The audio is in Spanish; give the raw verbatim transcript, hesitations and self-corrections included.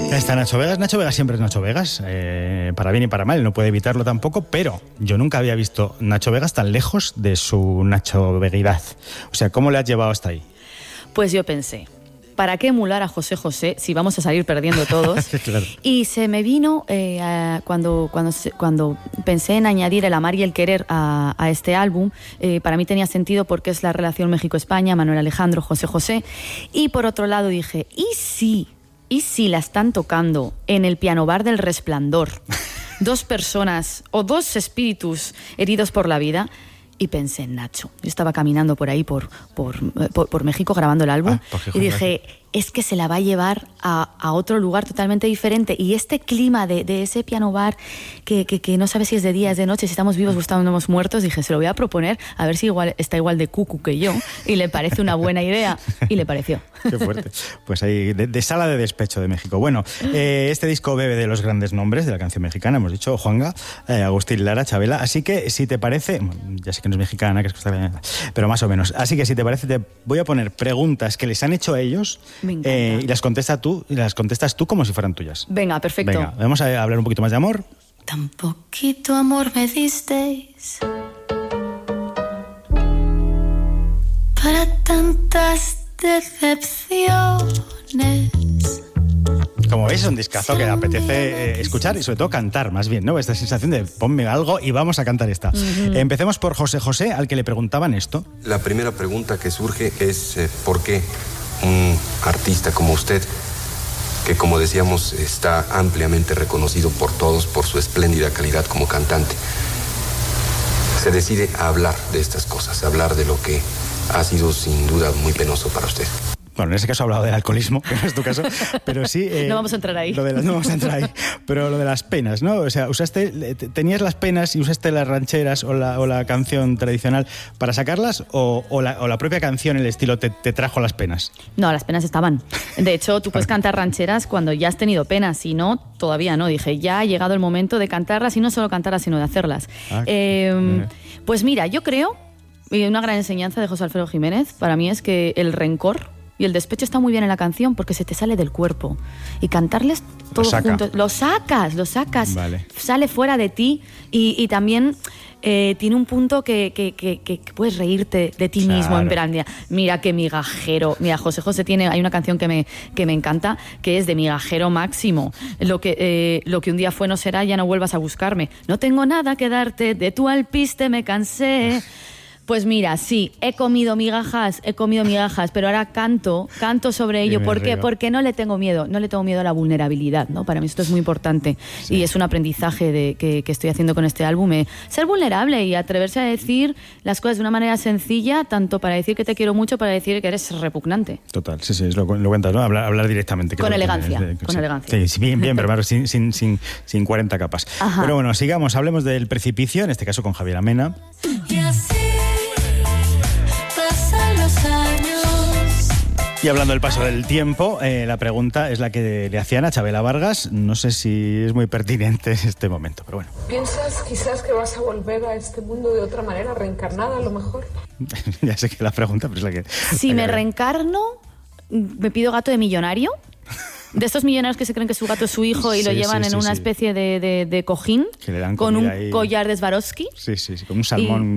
Ya está Nacho Vegas. Nacho Vegas siempre es Nacho Vegas, eh, para bien y para mal, no puede evitarlo tampoco, pero yo nunca había visto Nacho Vegas tan lejos de su Nacho Veguidad. O sea, ¿cómo le has llevado hasta ahí? Pues yo pensé, ¿para qué emular a José José si vamos a salir perdiendo todos? Claro. Y se me vino eh, a, cuando, cuando, cuando pensé en añadir el amar y el querer a, a este álbum, eh, para mí tenía sentido porque es la relación México-España, Manuel Alejandro, José José. Y por otro lado dije, ¿y si, y si la están tocando en el piano bar del Resplandor? Dos personas o dos espíritus heridos por la vida. Y pensé en Nacho. Yo estaba caminando por ahí, por, por, por, por México, grabando el álbum. Ah, y dije, es que se la va a llevar a, a otro lugar totalmente diferente. Y este clima de, de ese piano bar, que, que, que no sabe si es de día, es de noche, si estamos vivos o estamos muertos, dije, se lo voy a proponer, a ver si igual está igual de cucu que yo. Y le parece una buena idea. Y le pareció. Qué fuerte. Pues ahí, de, de sala de despecho de México. Bueno, eh, este disco bebe de los grandes nombres de la canción mexicana, hemos dicho, Juanga, eh, Agustín Lara, Chabela. Así que, si te parece, ya sé que no es mexicana, que es costarricense, pero más o menos. Así que, si te parece, te voy a poner preguntas que les han hecho a ellos eh, y las contesta tú, y las contestas tú como si fueran tuyas. Venga, perfecto. Venga, vamos a hablar un poquito más de amor. Tan poquito amor me disteis para tantas decepciones. Como veis, es un discazo que apetece eh, escuchar y sobre todo cantar, más bien, ¿no? Esta sensación de ponme algo y vamos a cantar esta. Uh-huh. Empecemos por José José, al que le preguntaban esto. La primera pregunta que surge es eh, ¿por qué un artista como usted, que como decíamos está ampliamente reconocido por todos por su espléndida calidad como cantante, se decide a hablar de estas cosas, a hablar de lo que ha sido sin duda muy penoso para usted? Bueno, en ese caso ha hablado del alcoholismo, que no es tu caso, pero sí... Eh, no vamos a entrar ahí. Lo de las, no vamos a entrar ahí, pero lo de las penas, ¿no? O sea, usaste, ¿tenías las penas y usaste las rancheras o la, o la canción tradicional para sacarlas o, o, la, o la propia canción, el estilo, te, te trajo las penas? No, las penas estaban. De hecho, tú puedes cantar rancheras cuando ya has tenido penas, si no, todavía no. Dije, ya ha llegado el momento de cantarlas y no solo cantarlas, sino de hacerlas. Ah, eh, pues mira, yo creo, y una gran enseñanza de José Alfredo Jiménez, para mí es que el rencor y el despecho está muy bien en la canción porque se te sale del cuerpo. Y cantarles todos juntos. Lo sacas, lo sacas. Vale. Sale fuera de ti y, y también eh, tiene un punto que, que, que, que puedes reírte de ti claro. mismo en plan, mira qué migajero. Mira, José José tiene, hay una canción que me, que me encanta que es de migajero máximo. Lo que, eh, lo que un día fue no será, ya no vuelvas a buscarme. No tengo nada que darte, de tu alpiste me cansé. Pues mira, sí, he comido migajas, he comido migajas, pero ahora canto, canto sobre ello. ¿Por qué? Porque no le tengo miedo, no le tengo miedo a la vulnerabilidad, ¿no? Para mí esto es muy importante sí. y es un aprendizaje de, que, que estoy haciendo con este álbum. Eh, ser vulnerable y atreverse a decir las cosas de una manera sencilla, tanto para decir que te quiero mucho, para decir que eres repugnante. Total, sí, sí, es lo, lo cuentas, ¿no? Hablar, hablar directamente. Con elegancia, que, con sí. elegancia. Sí, bien, bien, pero sin, sin, sin, sin cuarenta capas. Ajá. Pero bueno, sigamos, hablemos del Precipicio, en este caso con Javier Amena. Y así pasan los años. Y hablando del paso del tiempo, eh, la pregunta es la que le hacían a Chabela Vargas. No sé si es muy pertinente este momento, pero bueno. ¿Piensas quizás que vas a volver a este mundo de otra manera, reencarnada a lo mejor? Ya sé que la pregunta, pero es la que... Si la me que... reencarno, me pido gato de millonario. De estos millonarios que se creen que su gato es su hijo y sí, lo llevan sí, en sí, una sí. especie de, de, de cojín que le dan con un ahí... collar de Swarovski. Sí, sí, sí, con un salmón...